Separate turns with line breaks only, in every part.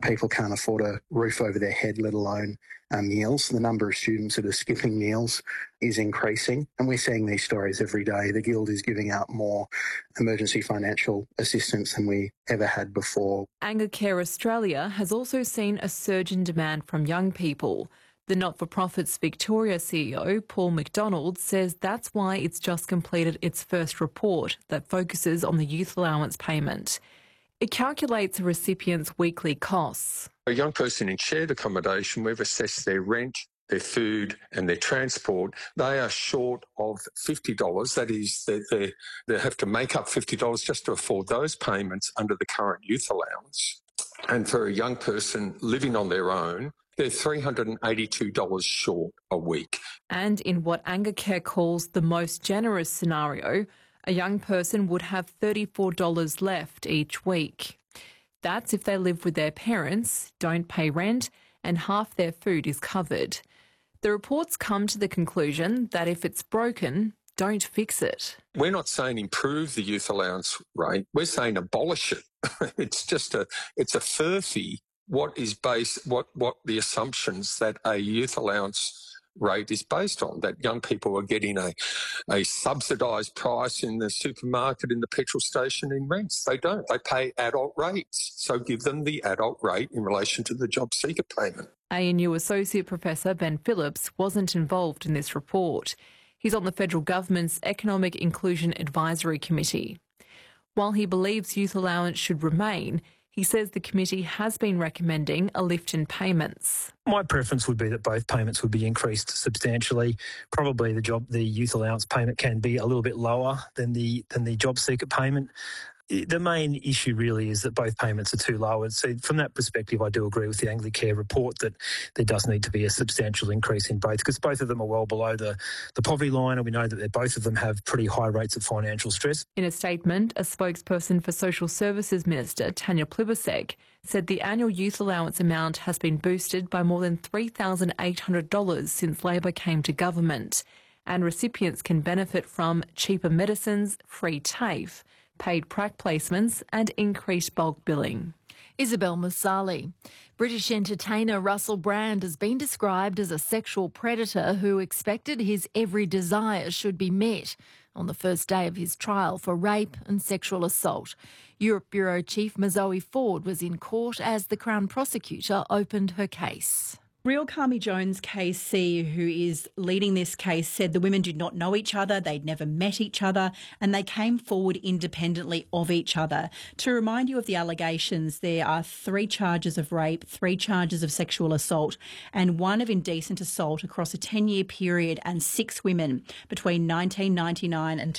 People can't afford a roof over their head, let alone meals. The number of students that are skipping meals is increasing, and we're seeing these stories every day. The Guild is giving out more emergency financial assistance than we ever had before.
Angacare Australia has also seen a surge in demand from young people. The not-for-profit's Victoria CEO, Paul McDonald, says that's why it's just completed its first report that focuses on the youth allowance payment. It calculates a recipient's weekly costs.
A young person in shared accommodation, we've assessed their rent, their food and their transport. They are short of $50. That is, they have to make up $50 just to afford those payments under the current youth allowance. And for a young person living on their own, they're $382 short a week.
And in what Angacare calls the most generous scenario, a young person would have $34 left each week. That's if they live with their parents, don't pay rent, and half their food is covered. The reports come to the conclusion that if it's broken, don't fix it.
We're not saying improve the youth allowance rate. We're saying abolish it. It's a furphy what the assumptions that a youth allowance rate is based on, that young people are getting a subsidised price in the supermarket, in the petrol station, in rents. They don't. They pay adult rates. So give them the adult rate in relation to the job seeker payment.
ANU Associate Professor Ben Phillips wasn't involved in this report. He's on the federal government's Economic Inclusion Advisory Committee. While he believes youth allowance should remain, he says the committee has been recommending a lift in payments.
My preference would be that both payments would be increased substantially. Probably the youth allowance payment can be a little bit lower than the job seeker payment. The main issue really is that both payments are too low. So from that perspective, I do agree with the Anglicare report that there does need to be a substantial increase in both, because both of them are well below the poverty line, and we know that both of them have pretty high rates of financial stress.
In a statement, a spokesperson for Social Services Minister Tanya Plibersek said the annual youth allowance amount has been boosted by more than $3,800 since Labor came to government, and recipients can benefit from cheaper medicines, free TAFE, paid prac placements and increased bulk billing.
Isabel Musali. British entertainer Russell Brand has been described as a sexual predator who expected his every desire should be met on the first day of his trial for rape and sexual assault. Europe Bureau Chief Mazoe Ford was in court as the Crown prosecutor opened her case.
Real Carmi Jones KC, who is leading this case, said the women did not know each other, they'd never met each other, and they came forward independently of each other. To remind you of the allegations, there are 3 charges of rape, 3 charges of sexual assault, and 1 of indecent assault across a 10-year period, and 6 women between 1999 and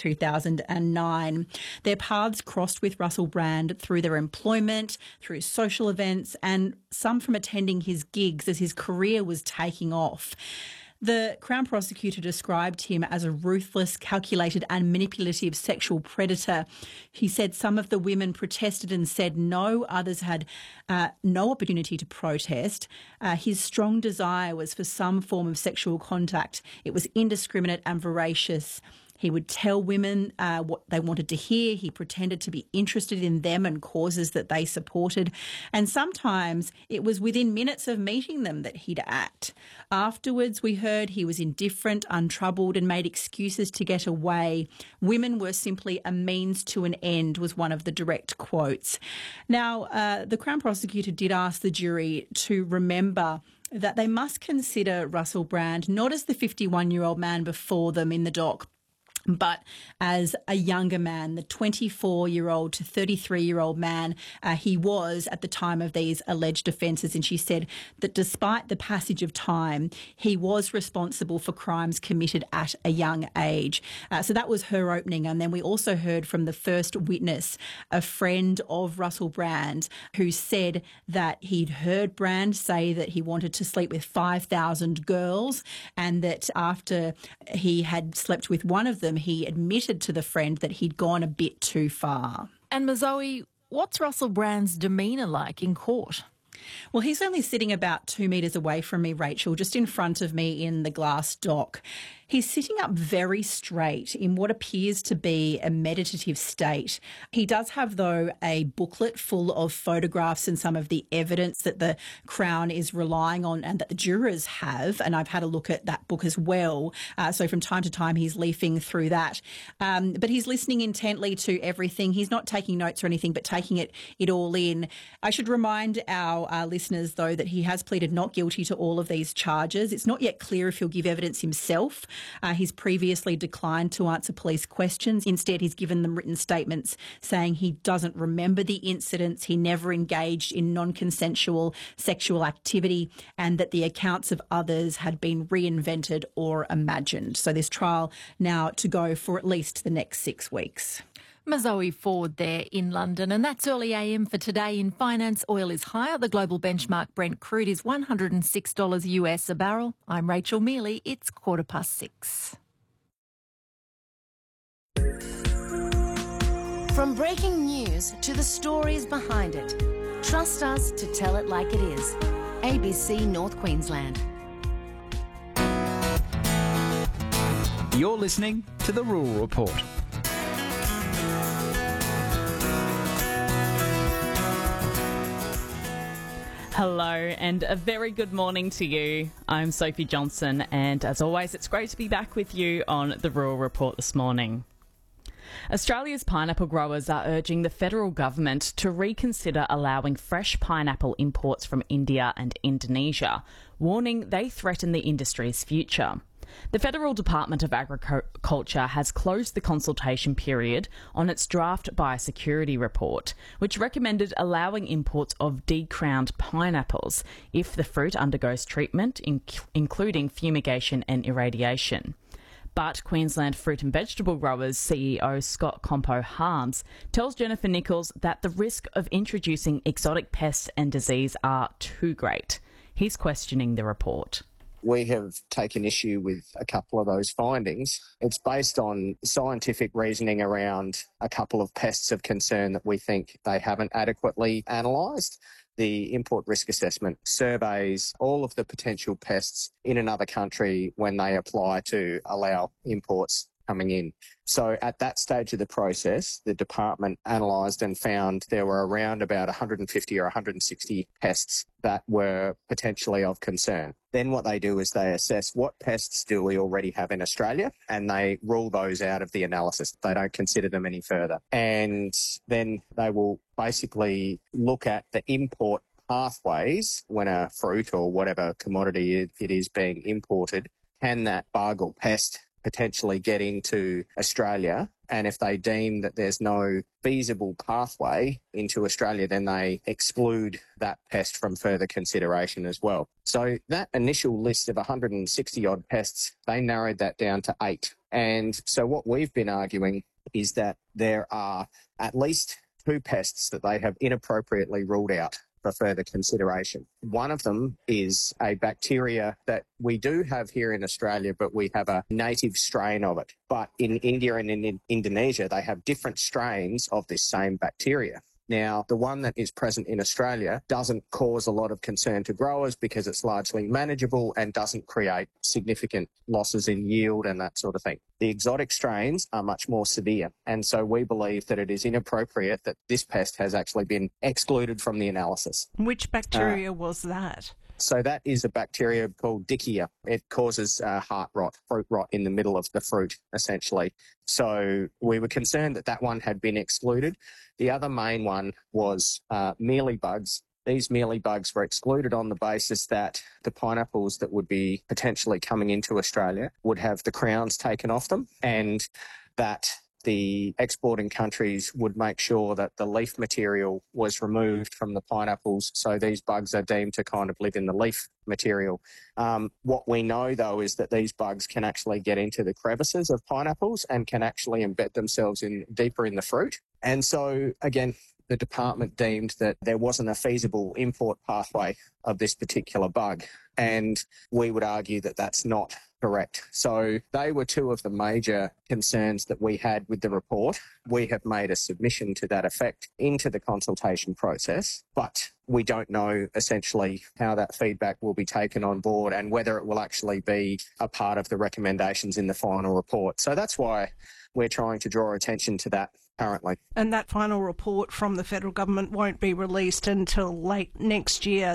2009. Their paths crossed with Russell Brand through their employment, through social events, and some from attending his gigs as his career was taking off. The Crown prosecutor described him as a ruthless, calculated and manipulative sexual predator. He said some of the women protested and said no, others had no opportunity to protest. His strong desire was for some form of sexual contact. It was indiscriminate and voracious. He would tell women what they wanted to hear. He pretended to be interested in them and causes that they supported. And sometimes it was within minutes of meeting them that he'd act. Afterwards, we heard he was indifferent, untroubled, and made excuses to get away. Women were simply a means to an end, was one of the direct quotes. Now, the Crown prosecutor did ask the jury to remember that they must consider Russell Brand not as the 51-year-old man before them in the dock, but as a younger man, the 24-year-old to 33-year-old man he was at the time of these alleged offences. And she said that despite the passage of time, he was responsible for crimes committed at a young age. So that was her opening. And then we also heard from the first witness, a friend of Russell Brand, who said that he'd heard Brand say that he wanted to sleep with 5,000 girls, and that after he had slept with one of them, he admitted to the friend that he'd gone a bit too far.
And Mazoe, what's Russell Brand's demeanour like in court?
Well, he's only sitting about 2 metres away from me, Rachel, just in front of me in the glass dock. He's sitting up very straight in what appears to be a meditative state. He does have, though, a booklet full of photographs and some of the evidence that the Crown is relying on and that the jurors have, and I've had a look at that book as well. So from time to time, he's leafing through that. But he's listening intently to everything. He's not taking notes or anything, but taking it all in. I should remind our listeners, though, that he has pleaded not guilty to all of these charges. It's not yet clear if he'll give evidence himself. He's previously declined to answer police questions. Instead, he's given them written statements saying he doesn't remember the incidents, he never engaged in non-consensual sexual activity, and that the accounts of others had been reinvented or imagined. So this trial now to go for at least the next 6 weeks.
Mazoe Ford there in London. And that's early AM for today. In finance, oil is higher. The global benchmark Brent crude is $106 US a barrel. I'm Rachel Mealy. It's 6:15.
From breaking news to the stories behind it, trust us to tell it like it is. ABC North Queensland.
You're listening to The Rural Report.
Hello and a very good morning to you. I'm Sophie Johnson and as always it's great to be back with you on The Rural Report this morning. Australia's pineapple growers are urging the federal government to reconsider allowing fresh pineapple imports from India and Indonesia, warning they threaten the industry's future. The Federal Department of Agriculture has closed the consultation period on its draft biosecurity report, which recommended allowing imports of decrowned pineapples if the fruit undergoes treatment, including fumigation and irradiation. But Queensland Fruit and Vegetable Growers CEO Scott Compo Harms tells Jennifer Nichols that the risk of introducing exotic pests and disease are too great. He's questioning the report.
We have taken issue with a couple of those findings. It's based on scientific reasoning around a couple of pests of concern that we think they haven't adequately analysed. The import risk assessment surveys all of the potential pests in another country when they apply to allow imports coming in. So at that stage of the process, the department analysed and found there were around about 150 or 160 pests that were potentially of concern. Then what they do is they assess what pests do we already have in Australia, and they rule those out of the analysis. They don't consider them any further. And then they will basically look at the import pathways when a fruit or whatever commodity it is being imported. Can that bug or pest potentially get into Australia? And if they deem that there's no feasible pathway into Australia, then they exclude that pest from further consideration as well. So that initial list of 160 odd pests, they narrowed that down to 8. And so what we've been arguing is that there are at least 2 pests that they have inappropriately ruled out for further consideration. One of them is a bacteria that we do have here in Australia, but we have a native strain of it. But in India and in Indonesia, they have different strains of this same bacteria. Now, the one that is present in Australia doesn't cause a lot of concern to growers because it's largely manageable and doesn't create significant losses in yield and that sort of thing. The exotic strains are much more severe, and so we believe that it is inappropriate that this pest has actually been excluded from the analysis.
Which bacteria was that?
So that is a bacteria called Dickia. It causes heart rot, fruit rot in the middle of the fruit, essentially. So we were concerned that that one had been excluded. The other main one was mealybugs. These mealybugs were excluded on the basis that the pineapples that would be potentially coming into Australia would have the crowns taken off them, and that the exporting countries would make sure that the leaf material was removed from the pineapples, so these bugs are deemed to kind of live in the leaf material. What we know, though, is that these bugs can actually get into the crevices of pineapples and can actually embed themselves deeper in the fruit. And so, again, the department deemed that there wasn't a feasible import pathway of this particular bug. And we would argue that that's not Correct. So they were two of the major concerns that we had with the report. We have made a submission to that effect into the consultation process, but we don't know essentially how that feedback will be taken on board and whether it will actually be a part of the recommendations in the final report. So that's why we're trying to draw attention to that currently.
And that final report from the federal government won't be released until late next year.